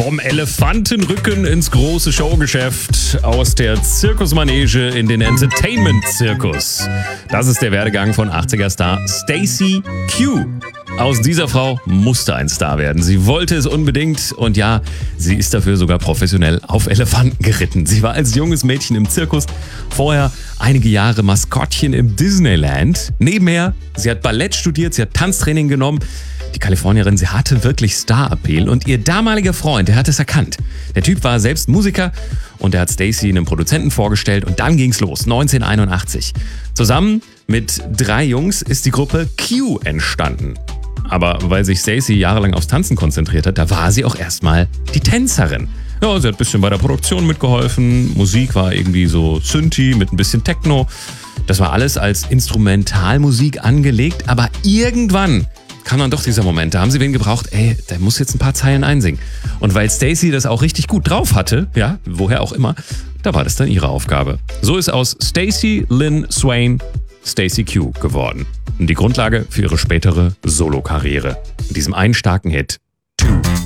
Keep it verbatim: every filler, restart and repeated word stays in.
Vom Elefantenrücken ins große Showgeschäft, aus der Zirkusmanege in den Entertainment-Zirkus. Das ist der Werdegang von achtziger-Star Stacey Q. Aus dieser Frau musste ein Star werden. Sie wollte es unbedingt und ja, sie ist dafür sogar professionell auf Elefanten geritten. Sie war als junges Mädchen im Zirkus, vorher einige Jahre Maskottchen im Disneyland. Nebenher, sie hat Ballett studiert, sie hat Tanztraining genommen. Die Kalifornierin, sie hatte wirklich Star-Appeal und ihr damaliger Freund, der hat es erkannt. Der Typ war selbst Musiker und er hat Stacey einem Produzenten vorgestellt und dann ging's los, neunzehnhunderteinundachtzig. Zusammen mit drei Jungs ist die Gruppe Q entstanden. Aber weil sich Stacey jahrelang aufs Tanzen konzentriert hat, da war sie auch erstmal die Tänzerin. Ja, sie hat ein bisschen bei der Produktion mitgeholfen, Musik war irgendwie so Synthi mit ein bisschen Techno. Das war alles als Instrumentalmusik angelegt, aber irgendwann kam dann doch dieser Moment, da haben sie wen gebraucht, ey, der muss jetzt ein paar Zeilen einsingen. Und weil Stacey das auch richtig gut drauf hatte, ja, woher auch immer, da war das dann ihre Aufgabe. So ist aus Stacey Lynn Swain Stacey Q geworden. Und die Grundlage für ihre spätere Solokarriere. In diesem einen starken Hit, Two.